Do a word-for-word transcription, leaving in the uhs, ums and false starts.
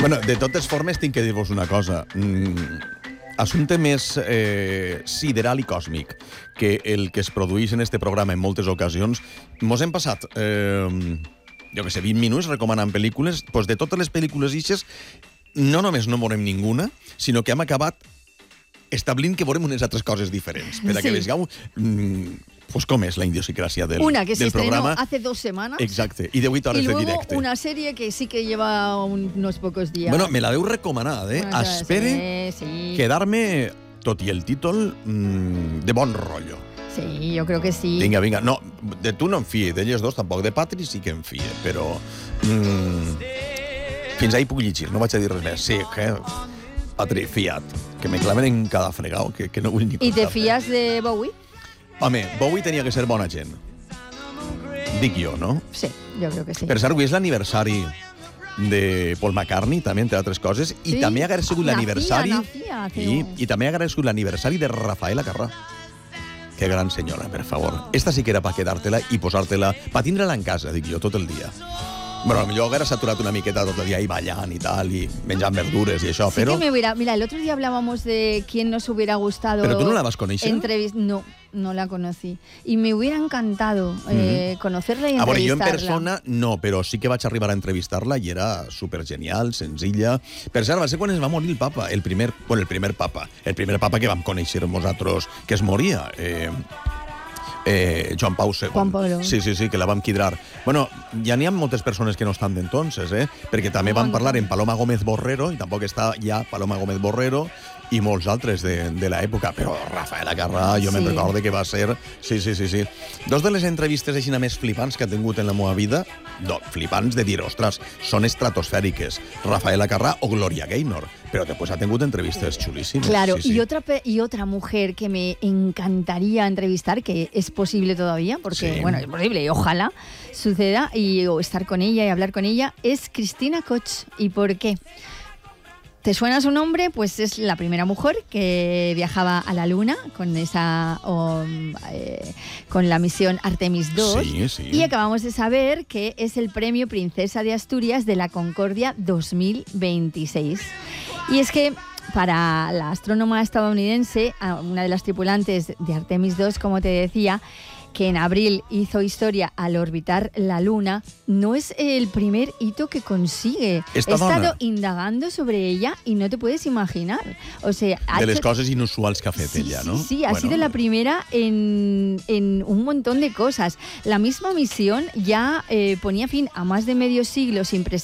Bueno, de totes formes, tinc que dir-vos una cosa. Mm, assumpte més eh, sideral i còsmic que el que es produeix en este programa en moltes ocasions. Mos hem passat, eh, jo que sé, vint minuts recomanant pel·lícules. Pues de totes les pel·lícules ixes, no només no veurem ninguna, sinó que hem acabat establint que veurem unes altres coses diferents. Per a que Sí. vegeu mm, pues com és la idiosincrasia del, Una que se del estrenó programa. hace dos semanas. Exacte, i de vuit hores y de luego directe. una serie que sí que lleva un- unos pocos días. Bueno, me la veu recomanada, eh? Bueno, ya, Espere sí, sí. quedar-me, tot i el títol, mmm, de bon rotllo. Sí, yo creo que sí. Vinga, vinga. No, de tu no em fie, d'elles dos tampoc. De Patri sí que em fie, però... Mm, fins ahí puc llegir, no vaig a dir res més. Sí, que... Patri, fiat. Que me claven en cada fregau, que, que no vull ni ¿Y te pensar. fías de Bowie? Home, Bowie tenia que ser bona gent. Dic jo, no? Sí, yo creo que sí. Per cert, avui és l'aniversari de Paul McCartney, també, entre altres coses, i Sí. també ha sigut Nacía, l'aniversari... nacía hace I, un- I també ha sigut l'aniversari de Rafaela Carrà. Que gran senyora, per favor. Esta sí que era per quedar-te-la i posar-te-la... Per tindre-la en casa, dic jo, tot el dia. Bueno, potser haguera saturat una miqueta tot el dia i ballant i tal, i menjant verdures i això, Sí però... que me hubiera... Mira, el otro día hablábamos de quién nos hubiera gustado... ¿Pero tú no la vas a conocer? entrevis- No, no la conocí. Y me hubiera encantado eh, conocerla y A veure, jo en entrevistarla. persona no, però sí que vaig arribar a entrevistar-la i era supergenial, senzilla. Per cert, va ser quan es va morir el papa, el primer, bueno, el primer papa, el primer papa que vam conèixer nosaltres, que es moria, eh, eh, Joan Pau segon. Juan Pablo. Sí, sí, sí, que la vam quidrar. Bueno, ja n'hi ha moltes persones que no estan d'entonces, eh? Perquè també Un van montón. parlar en Paloma Gómez Borrero, i tampoc està ja Paloma Gómez Borrero, i molts altres de, de l'època, però Rafaela Carrà, jo sí. me'n Sí. recordo que va ser... Sí, sí, sí, sí. Dos de les entrevistes així més flipants que he tingut en la meva vida, no, flipants de dir, ostres, són estratosfèriques. Rafaela Carrà o Gloria Gaynor, però després ha tingut entrevistes xulíssimes. Claro, sí, sí. Y, otra, pe- y otra mujer que me encantaría entrevistar, que es posible todavía, porque, Sí. bueno, es posible y ojalá suceda, y o estar con ella y hablar con ella, es Cristina Koch. ¿Y por qué? ¿Te suena su nombre? Pues es la primera mujer que viajaba a la Luna con esa um, eh, con la misión Artemis dos. Sí, sí. Y acabamos de saber que es el premio Princesa de Asturias de la Concordia dos mil veintiséis. Y es que para la astrónoma estadounidense, a una de las tripulantes de Artemis dos, como te decía, que en abril hizo historia al orbitar la Luna, no es el primer hito que consigue. Esta He estado dona. indagando sobre ella y no te puedes imaginar. O sea, ha De les hecho- coses inusuals que ha fet Sí, ella, sí, no? sí, ha Bueno, sido la primera en, en un montón de cosas. La misma misión ya eh, ponía fin a más de medio siglo sin